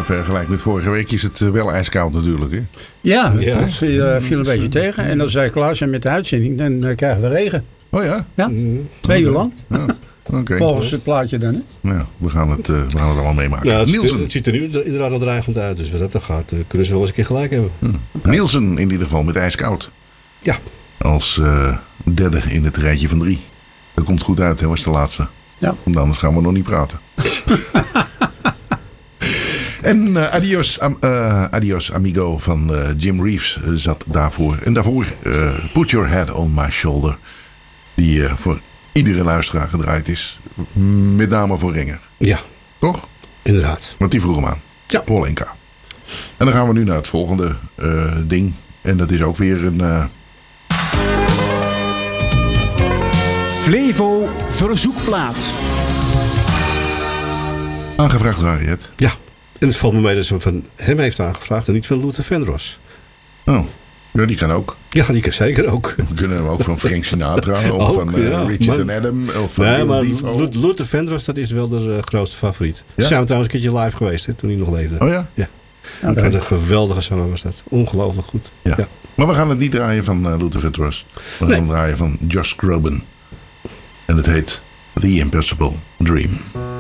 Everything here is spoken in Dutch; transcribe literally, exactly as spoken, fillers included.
in vergelijking met vorige week is het wel ijskoud natuurlijk. Hè? Ja, Ja. het viel, uh, viel een beetje tegen. En dan zei Klaas, en met de uitzending, dan uh, krijgen we regen. Oh ja? Ja, Mm. twee uur lang. Ja. Okay. Volgens het plaatje dan. Hè? Ja, we gaan het, uh, we gaan het allemaal meemaken. Ja, het, ziet er, Nielsen. het ziet er nu inderdaad al dreigend uit. Dus wat dat dan gaat, uh, kunnen ze wel eens een keer gelijk hebben. Hm. Nielsen in ieder geval met ijskoud. Ja. Als uh, derde in het rijtje van drie. Dat komt goed uit, hè, was de laatste. Ja. Want anders gaan we nog niet praten. En uh, adios, am, uh, adios amigo van uh, Jim Reeves uh, zat daarvoor. En daarvoor uh, Put Your Head on My Shoulder. Die uh, voor iedere luisteraar gedraaid is. Met name voor Ringer. Ja, Toch? inderdaad. Want die vroeg hem aan. Ja. Paul Enka. En dan gaan we nu naar het volgende uh, ding. En dat is ook weer een... Uh... Flevo verzoekplaat. Aangevraagd door Harriet. Ja, en het valt me mee dat ze van hem heeft aangevraagd en niet van Luther Vandross. Oh, ja, die kan ook. Ja, die kan zeker ook. We kunnen hem ook van Frank Sinatra of Ook, van uh, ja. Richard Maar- en Adam of van Nee, Willem maar Dafoe. Lu- Luther Vandross, dat is wel de uh, grootste favoriet. Ja? Ze zijn we trouwens een keertje live geweest, hè, toen hij nog leefde. Oh ja? Ja. Okay. Wat een geweldige zanger was dat. Ongelooflijk goed. Ja. Ja. Maar we gaan het niet draaien van uh, Luther Vandross. We gaan Nee. het draaien van Josh Groban. En het heet The Impossible Dream.